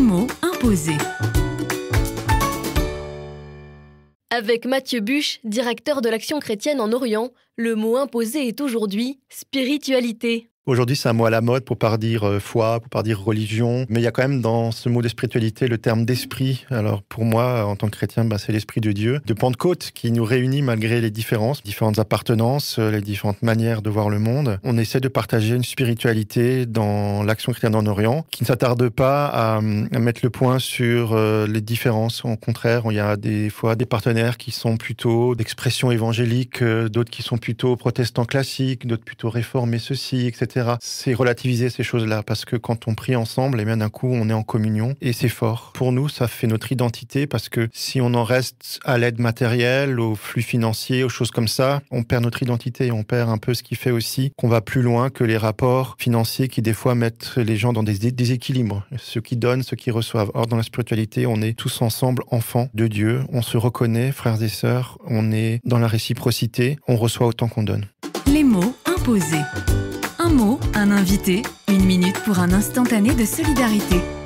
mots imposés. Avec Mathieu Buche, directeur de l'Action chrétienne en Orient, le mot imposé est aujourd'hui spiritualité. Aujourd'hui, c'est un mot à la mode pour pas dire foi, pour pas dire religion. Mais il y a quand même dans ce mot de spiritualité le terme d'esprit. Alors pour moi, en tant que chrétien, c'est l'esprit de Dieu, de Pentecôte, qui nous réunit malgré les différences, différentes appartenances, les différentes manières de voir le monde. On essaie de partager une spiritualité dans l'Action chrétienne en Orient, qui ne s'attarde pas à mettre le point sur les différences. Au contraire, il y a des fois des partenaires qui sont plutôt d'expression évangélique, d'autres qui sont plutôt protestants classiques, d'autres plutôt réformés ceci, etc. C'est relativiser ces choses-là, parce que quand on prie ensemble, bien d'un coup, on est en communion, et c'est fort. Pour nous, ça fait notre identité, parce que si on en reste à l'aide matérielle, aux flux financiers, aux choses comme ça, on perd notre identité, on perd un peu ce qui fait aussi qu'on va plus loin que les rapports financiers qui, des fois, mettent les gens dans des déséquilibres. Ceux qui donnent, ceux qui reçoivent. Or, dans la spiritualité, on est tous ensemble enfants de Dieu, on se reconnaît, frères et sœurs, on est dans la réciprocité, on reçoit autant qu'on donne. Les mots imposés. Un mot, un invité, 1 minute pour un instantané de solidarité.